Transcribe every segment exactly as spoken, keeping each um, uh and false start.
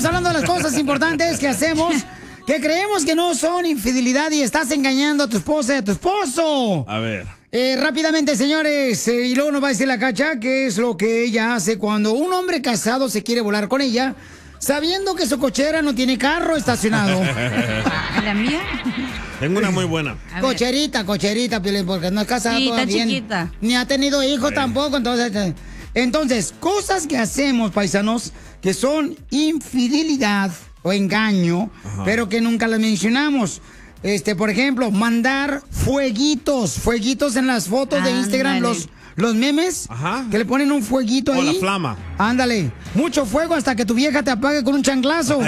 hablando de las cosas importantes que hacemos, que creemos que no son infidelidad y estás engañando a tu esposa y a tu esposo. A ver. Eh, rápidamente, señores, eh, y luego nos va a decir la Cacha qué es lo que ella hace cuando un hombre casado se quiere volar con ella, sabiendo que su cochera no tiene carro estacionado. ¿La mía? Tengo una muy buena. Cocherita, cocherita, Piolín, porque no es casada Sí, todavía. está chiquita. Ni ha tenido hijos Sí. tampoco, entonces... eh, Entonces, cosas que hacemos, paisanos, que son infidelidad o engaño, Ajá. pero que nunca las mencionamos. Este, por ejemplo, mandar fueguitos, fueguitos en las fotos de Instagram, Ándale. los, los memes, Ajá. que le ponen un fueguito O ahí. la flama. Ándale, mucho fuego hasta que tu vieja te apague con un chanclazo.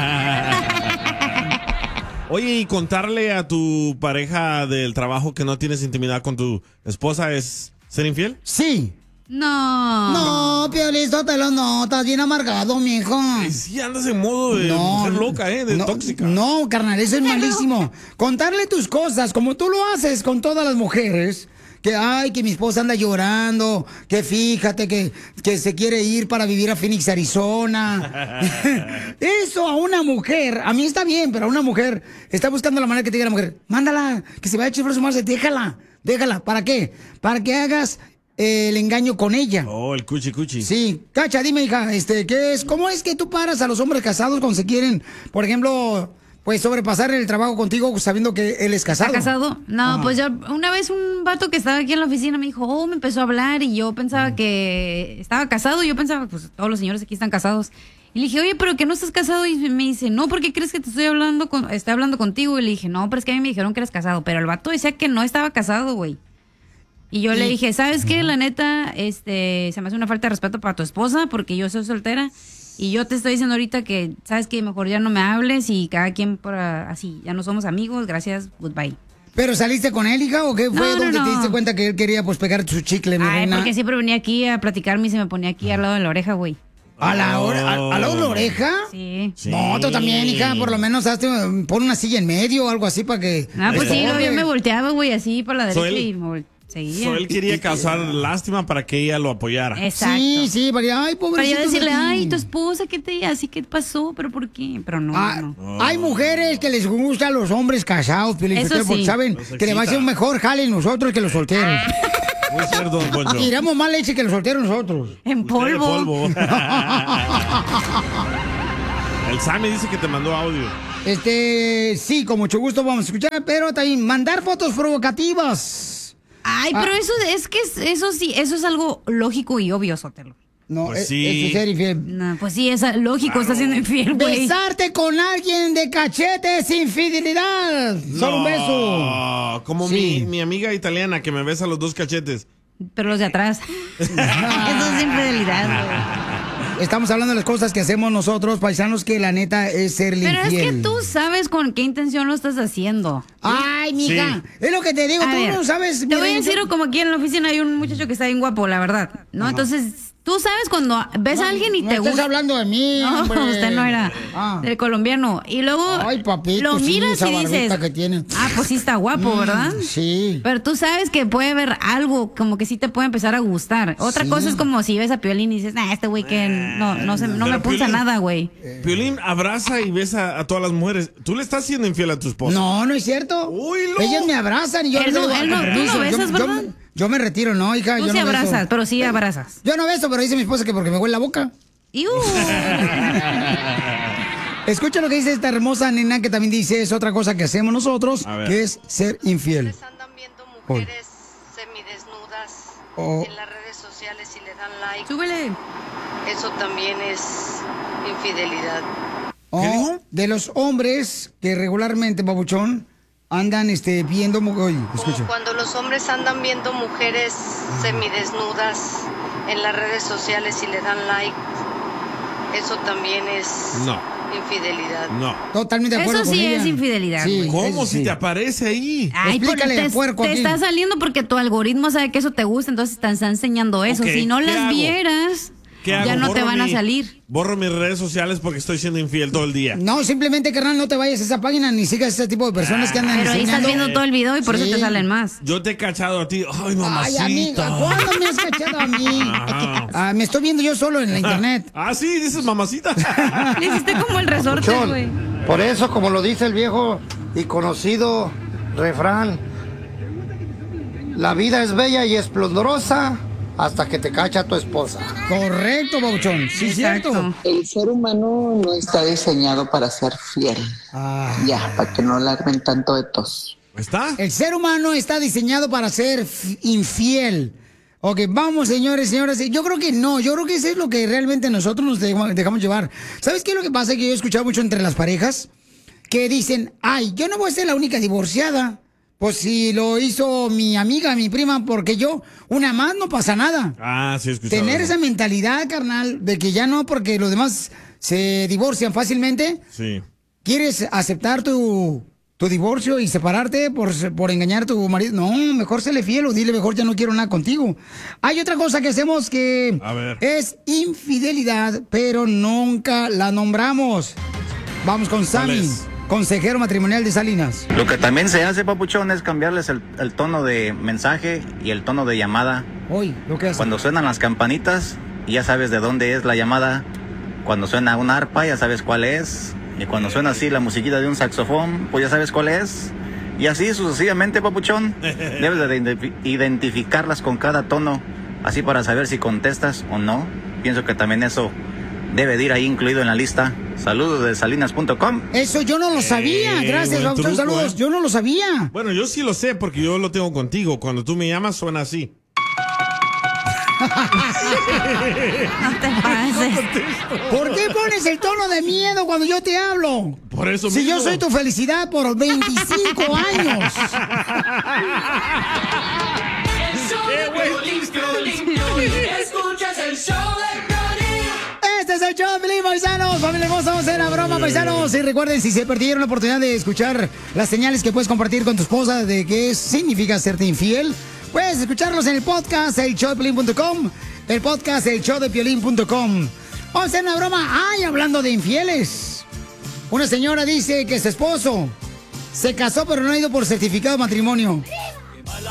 Oye, y contarle a tu pareja del trabajo que no tienes intimidad con tu esposa es ser infiel. Sí. No. No, Piolín, Sotelo, no, estás bien amargado, mijo. Y sí, andas en modo de mujer loca, ¿eh? De no, tóxica. No, carnal, eso es malísimo. Contarle tus cosas, como tú lo haces con todas las mujeres. Que, ay, que mi esposa anda llorando. Que fíjate que, que se quiere ir para vivir a Phoenix, Arizona. Eso a una mujer, a mí está bien, pero a una mujer está buscando la manera que te diga la mujer. Mándala, que se vaya a echar a su madre, déjala, déjala. ¿Para qué? Para que hagas el engaño con ella. Oh, el cuchi cuchi. Sí, Cacha, dime, hija, este, ¿qué es? ¿Cómo es que tú paras a los hombres casados cuando se quieren, por ejemplo, pues sobrepasar el trabajo contigo sabiendo que él es casado? ¿Está casado? No, Ajá. pues yo, una vez un vato que estaba aquí en la oficina me dijo, oh, me empezó a hablar y yo pensaba que estaba casado, y yo pensaba, pues todos los señores aquí están casados. Y le dije, oye, pero que no estás casado, y me dice, no, ¿por qué crees que te estoy hablando con, estoy hablando contigo? Y le dije, no, pero es que a mí me dijeron que eres casado, pero el vato decía que no estaba casado, güey. Y yo le dije, ¿sabes qué? La neta, este, se me hace una falta de respeto para tu esposa porque yo soy soltera y yo te estoy diciendo ahorita que, ¿sabes qué? Mejor ya no me hables y cada quien por así, ya no somos amigos, gracias, goodbye. ¿Pero saliste con él, hija, o qué fue No, no, donde no. te diste cuenta que él quería, pues, pegar su chicle, mi Ay, reina? porque siempre venía aquí a platicarme y se me ponía aquí al lado de la oreja, güey. ¿A la hora, a, a la, la oreja? Sí. Sí. No, tú también, hija, por lo menos hazte, pon una silla en medio o algo así para que... Ah, pues sí, Estorbe. yo me volteaba, güey, así por la derecha Soy- y me vol- seguía. So, él quería causar lástima para que ella lo apoyara. Exacto. Sí, sí, para que, ay, Para pobrecito. yo decirle, de ti. ay, tu esposa, ¿qué te así qué pasó? ¿Pero por qué? Pero no, Ah, no. Hay mujeres que les gustan los hombres casados, Piolín, Eso Sotelo, porque sí. saben Los que le va a hacer un mejor jale nosotros que los solteros. Muy cierto, don Poncho. Tiramos más leche que los solteros nosotros. En Usted de polvo. polvo. El Sammy dice que te mandó audio. Este, sí, con mucho gusto vamos a escuchar, pero también mandar fotos provocativas. Ay, Ah. pero eso es que es- eso sí, eso es algo lógico y obvio, Sotelo. No, Pues es, sí. es ser infiel. No, pues sí, es lógico, está siendo infiel, güey. Besarte con alguien de cachete es infidelidad. Solo un beso. No, como Sí. mi, mi amiga italiana que me besa los dos cachetes. Pero los de atrás. Eso es infidelidad, güey. Estamos hablando de las cosas que hacemos nosotros, paisanos, que la neta es serle Pero es infiel. que tú sabes con qué intención lo estás haciendo. Ay, mija, Sí. es lo que te digo, A tú ver, no sabes. Te voy a mira, decir yo- como aquí en la oficina hay un muchacho que está bien guapo, la verdad, ¿no? Entonces, tú sabes cuando ves a alguien y no te estás gusta. hablando de mí, No, hombre. usted no era Ah. del colombiano. Y luego Ay, papito, lo sí, miras esa y barbita dices, que tiene. ah, pues sí está guapo, Mm, ¿verdad? Sí. Pero tú sabes que puede haber algo como que sí te puede empezar a gustar. Otra Sí. cosa es como si ves a Piolín y dices, nah, este güey que no, no, se, no Pero me pulsa Piolín- nada, güey. Piolín abraza y besa a todas las mujeres. ¿Tú le estás siendo infiel a tu esposa? No, no es cierto. Uy, no. Ellas me abrazan y yo Él les no- digo, él no- con tú no permiso, besas, yo, yo- ¿verdad? yo me retiro, no, hija. Tú yo sí no beso. abrazas, pero sí abrazas. Yo no beso, pero dice mi esposa que porque me huele la boca. ¡Iu! Escucha lo que dice esta hermosa nena que también dice es otra cosa que hacemos nosotros, A ver. que es ser infiel. Ustedes andan viendo mujeres semidesnudas Oh. en las redes sociales y le dan like. Súbele. Eso también es infidelidad. Oh, dijo? de los hombres que regularmente, babuchón, andan este, viendo... mu- Oye, escucha. Como cuando los hombres andan viendo mujeres semidesnudas en las redes sociales y le dan like. Eso también es No. infidelidad. No. Totalmente de acuerdo Eso con sí ella. es infidelidad, Sí, güey. ¿Cómo eso si sí. te aparece ahí? Ay, pues, Explícale te, al puerco te aquí. está saliendo porque tu algoritmo sabe que eso te gusta, entonces te está enseñando eso. Ok, Si no ¿qué las hago? vieras, ¿Qué hago? ya no te Borro van a mi- salir. Borro mis redes sociales porque estoy siendo infiel todo el día. No, simplemente, carnal, no te vayas a esa página ni sigas ese tipo de personas que andan Pero ahí estás enseñando. viendo todo el video y por Sí. eso te salen más. Yo te he cachado a ti. Ay, Ay, mamacita. amiga, ¿cuándo me has cachado a mí? Ajá. Ah, me estoy viendo yo solo en la internet. Ah, sí, dices mamacita. Le hiciste como el resorte, Papuchón, güey. por eso, como lo dice el viejo y conocido refrán, la vida es bella y esplendorosa hasta que te cacha tu esposa. Correcto, Bauchón. Sí, Exacto. cierto. El ser humano no está diseñado para ser fiel. Ah, Ya, para que no le armen tanto de tos. ¿Está? el ser humano está diseñado para ser f- infiel. Ok, vamos, señores, señoras. Yo creo que no. Yo creo que eso es lo que realmente nosotros nos dejamos dejamos llevar. ¿Sabes qué es lo que pasa? Que yo he escuchado mucho entre las parejas que dicen, ay, yo no voy a ser la única divorciada. Pues si lo hizo mi amiga, mi prima, porque yo, una más no pasa nada. Ah, sí, he escuchado Tener eso. esa mentalidad, carnal, de que ya no, porque los demás se divorcian fácilmente. Sí. ¿Quieres aceptar tu, tu divorcio y separarte por, por engañar a tu marido? No, mejor séle fiel o dile mejor ya no quiero nada contigo. Hay otra cosa que hacemos que A ver. es infidelidad, pero nunca la nombramos. Vamos con Sammy, es? consejero matrimonial de Salinas. Lo que también se hace, papuchón, es cambiarles el, el tono de mensaje y el tono de llamada. Hoy, lo que hace. Cuando suenan las campanitas, ya sabes de dónde es la llamada. Cuando suena una arpa, ya sabes cuál es. Y cuando suena así la musiquita de un saxofón, pues ya sabes cuál es. Y así sucesivamente, papuchón. Debes de ident- identificarlas con cada tono, así para saber si contestas o no. Pienso que también eso debe de ir ahí incluido en la lista. Saludos de salinas punto com. Eso yo no lo sabía. Eh, Gracias, buen Bauchón. truco, Saludos. eh. Yo no lo sabía. Bueno, yo sí lo sé porque yo lo tengo contigo. Cuando tú me llamas suena así. No te pases. ¿Por qué pones el tono de miedo cuando yo te hablo? Por eso Si yo mismo. soy tu felicidad por veinticinco años. Escuchas el show de Piolín. Este es el show de Piolín, paisanos. Familia hermosa, vamos a hacer la broma, paisanos. Y recuerden, si se perdieron la oportunidad de escuchar las señales que puedes compartir con tu esposa de qué significa serte infiel, puedes escucharlos en el podcast, el show de piolín punto com, el podcast, el show de piolín punto com. Vamos a hacer una broma. Ay, hablando de infieles. Una señora dice que su esposo se casó pero no ha ido por certificado de matrimonio.